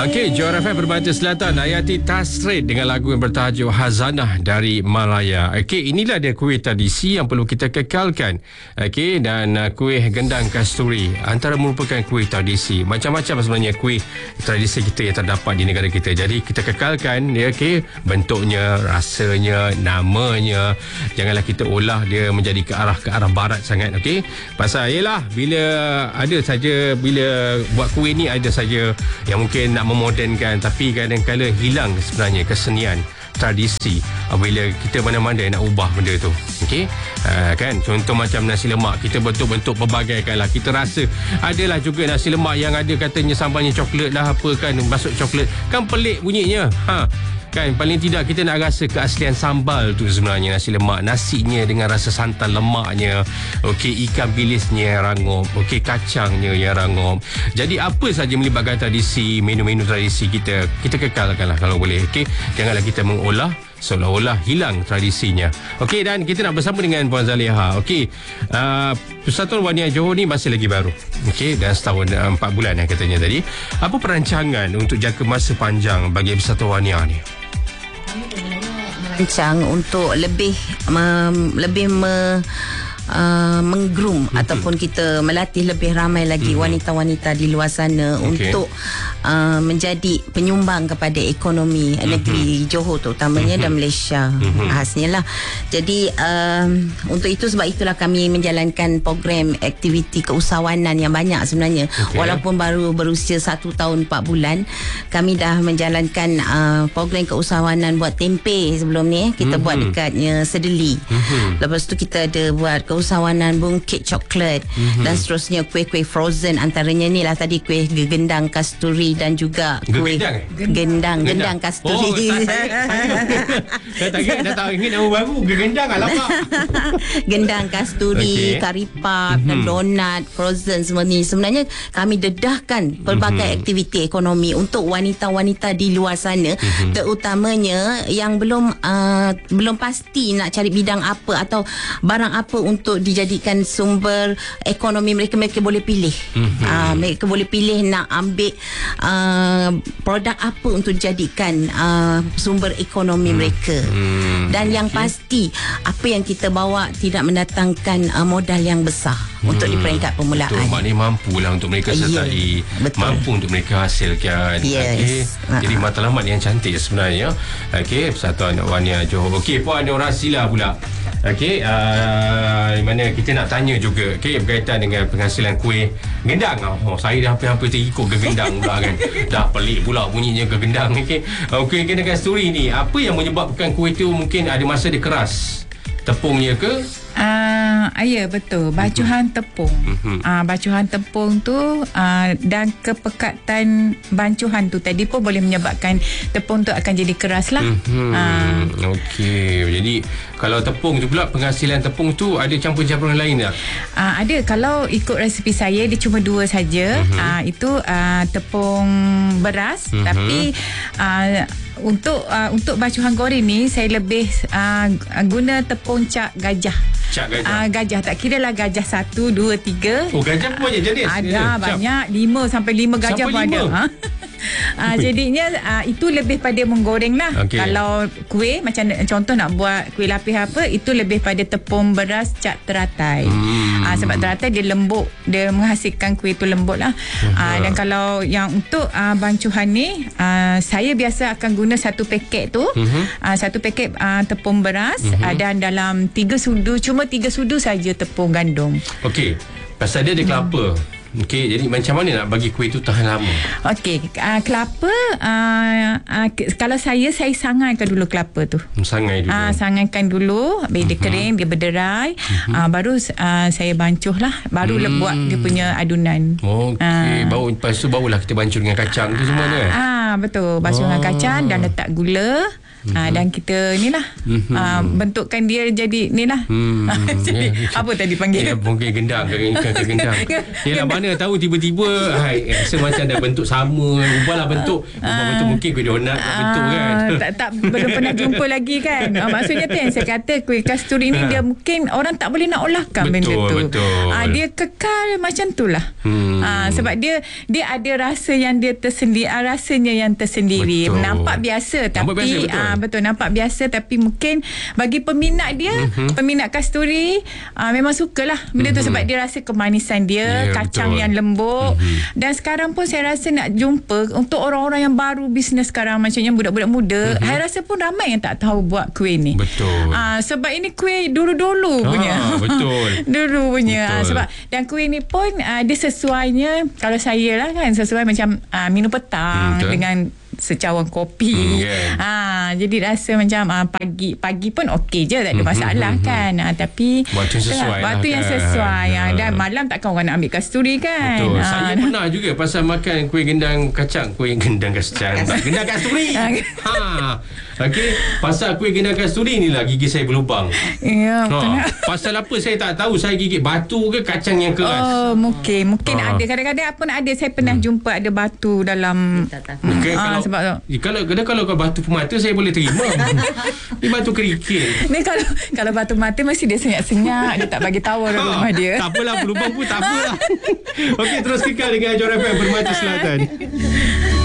Okey, Johor FM Permata Selatan, Hayati Tasrid dengan lagu yang bertajuk Hazanah dari Malaya. Okey, inilah dia kuih tradisi yang perlu kita kekalkan. Okey, dan kuih gendang kasturi antara merupakan kuih tradisi. Macam-macam sebenarnya kuih tradisi kita yang terdapat di negara kita. Jadi kita kekalkan dia, okey, bentuknya, rasanya, namanya. Janganlah kita olah dia menjadi ke arah barat sangat, okey. Pasal ialah bila buat kuih ni ada saja yang mungkin nak memodernkan, tapi kadang-kadang hilang sebenarnya kesenian tradisi bila kita mana-mana nak ubah benda tu. Okey, kan, contoh macam nasi lemak, kita bentuk-bentuk pelbagai lah. Kita rasa adalah juga nasi lemak yang ada katanya sambalnya coklat lah, apa kan, masuk coklat kan, pelik bunyinya. Kan, paling tidak kita nak rasa keaslian sambal tu sebenarnya nasi lemak, nasinya dengan rasa santan lemaknya, okey, ikan bilisnya yang rangup, okey, kacangnya yang rangup. Jadi apa saja melibatkan tradisi, menu-menu tradisi kita kekalkanlah kalau boleh, okey. Janganlah kita mengolah seolah-olah hilang tradisinya. Okey, dan kita nak bersama dengan Puan Zaliha. Okey, Persatuan Waniah Johor ni masih lagi baru. Okey, dan setahun 4 bulan katanya tadi. Apa perancangan untuk jangka masa panjang bagi Persatuan Waniah ni? Merancang untuk lebih menggroom ataupun kita melatih lebih ramai lagi wanita-wanita di luar sana untuk menjadi penyumbang kepada ekonomi negeri Johor terutamanya dan Malaysia khasnya lah. Jadi untuk itu, sebab itulah kami menjalankan program aktiviti keusahawanan yang banyak sebenarnya. Walaupun baru berusia 1 tahun 4 bulan, kami dah menjalankan program keusahawanan buat tempe sebelum ni. Kita buat dekatnya Sedeli. Lepas tu kita ada buat keusahawanan bungkit coklat dan seterusnya, kuih-kuih frozen. Antaranya ni lah tadi, kuih gendang kasturi dan juga kuih gendang kasturi. Saya tak ingat nama baru, gendang alamak. Gendang kasturi, kari puff, donat frozen, semua ni sebenarnya kami dedahkan pelbagai aktiviti ekonomi untuk wanita-wanita di luar sana, terutamanya yang belum pasti nak cari bidang apa atau barang apa untuk dijadikan sumber ekonomi mereka. Mereka boleh pilih. Mereka boleh pilih nak ambil produk apa untuk jadikan sumber ekonomi mereka. Dan yang pasti, apa yang kita bawa tidak mendatangkan modal yang besar untuk di peringkat permulaan. Betul, maknanya mampulah untuk mereka sertai, mampu untuk mereka hasilkan. Jadi matlamat yang cantik sebenarnya. Persatuan Waniah Johor. Puan Norasila pula. Mana kita nak tanya juga berkaitan dengan penghasilan kuih gendang. Saya dah hampir terikut ke gendang pula kan. Dah pelik pula bunyinya ke gendang. Kuih gendang kasturi ni, apa yang menyebabkan kuih tu mungkin ada masa dia keras? Tepungnya ke? Ya, betul. Bacuhan tepung. Bacuhan tepung tu dan kepekatan bancuhan tu tadi pun boleh menyebabkan tepung tu akan jadi keras lah. Okey. Jadi kalau tepung tu pula, penghasilan tepung tu ada campur-campuran lain tak? Ada. Kalau ikut resipi saya, dia cuma 2 saja. Itu tepung beras. Tapi untuk bacuhan goreng ni, saya lebih guna tepung cak gajah. Gajah, tak kira lah gajah 1, 2, 3. Gajah pun banyak jenis. Ada banyak, 5 sampai 5 gajah pun ada. Jadinya itu lebih pada menggoreng lah. Kalau kuih, macam contoh nak buat kuih lapis apa, itu lebih pada tepung beras cak teratai. Sebab teratai dia lembut, dia menghasilkan kuih tu lembut lah. Dan kalau yang untuk bancuhan ni, saya biasa akan guna 1 paket tu. 1 paket tepung beras, dan dalam 3 sudu, cuma 3 sudu saja tepung gandum. Pasal dia ada kelapa. Jadi macam mana nak bagi kuih tu tahan lama? Kelapa, kalau saya sangaikan dulu kelapa tu. Sangaikan dulu, bila dia kering, dia berderai, baru saya bancuh lah, baru buat dia punya adunan. Lepas tu barulah kita bancuh dengan kacang tu semua tu kan? Betul, basuh dengan kacang dan letak gula. Dan kita ni lah bentukkan dia jadi ni lah. Jadi apa tadi panggil? Mungkin gendang ke gendang. Yalah, mana tahu tiba-tiba rasa macam dah bentuk sama, ubahlah bentuk. Ubah bentuk mungkin kuih donat bentuk kan. Tak belum pernah jumpa lagi kan. Maksudnya tu yang saya kata, kuih kasturi ni dia mungkin orang tak boleh nak olahkan benda tu. Dia kekal macam tu lah. Sebab dia ada rasa yang dia tersendiri, rasanya yang tersendiri. Betul. Nampak biasa tapi betul nampak biasa tapi mungkin bagi peminat dia, peminat kasturi memang sukalah benda tu sebab dia rasa kemanisan dia, kacang yang lembut. Dan sekarang pun saya rasa nak jumpa untuk orang-orang yang baru bisnes sekarang, macamnya budak-budak muda, saya rasa pun ramai yang tak tahu buat kuih ni. Betul. Sebab ini kuih dulu-dulu punya. Betul. Dulu punya. Sebab dan kuih ni pun dia sesuainya, kalau saya lah kan, sesuai macam minum petang dengan secawan kopi. Jadi rasa macam pagi pun okey je, tak ada masalah kan. Tapi waktu yang sesuai dan malam takkan orang nak ambil kasturi kan. Betul. Saya pernah juga pasal makan kuih gendang kacang, gendang kasturi. Okey, pasal kuih gendang kasturi ni lah gigi saya berlubang. Ya, pasal apa saya tak tahu, saya gigit batu ke kacang yang keras. Mungkin ada kadang-kadang apa nak ada, saya pernah jumpa ada batu dalam. Kalau batu permata saya boleh terima. Ni batu kerikil. Ni kalau batu mata mesti dia senyap-senyap, dia tak bagi tahu orang rumah dia. Tak apalah, berlubang pun tak apalah. Okey, terus kekal dengan Johor FM Permata Selatan.